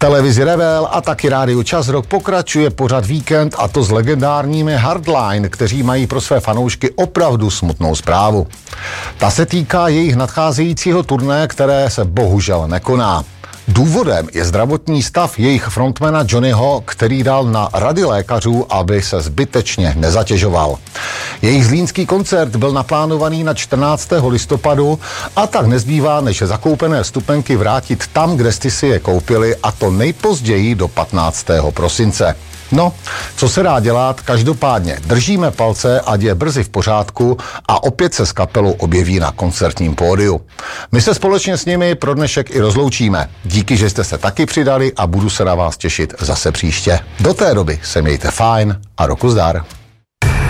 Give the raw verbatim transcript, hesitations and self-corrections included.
Televizi Rebel a taky rádiu Čas Rock pokračuje pořad Víkend, a to s legendárními Hardline, kteří mají pro své fanoušky opravdu smutnou zprávu. Ta se týká jejich nadcházejícího turné, které se bohužel nekoná. Důvodem je zdravotní stav jejich frontmana Johnnyho, který dal na rady lékařů, aby se zbytečně nezatěžoval. Jejich zlínský koncert byl naplánovaný na čtrnáctého listopadu a tak nezbývá, než zakoupené vstupenky vrátit tam, kde jste si je koupili, a to nejpozději do patnáctého prosince. No, co se dá dělat, každopádně držíme palce, ať je brzy v pořádku a opět se s kapelou objeví na koncertním pódiu. My se společně s nimi pro dnešek i rozloučíme. Díky, že jste se taky přidali a budu se na vás těšit zase příště. Do té doby se mějte fajn a roku zdar.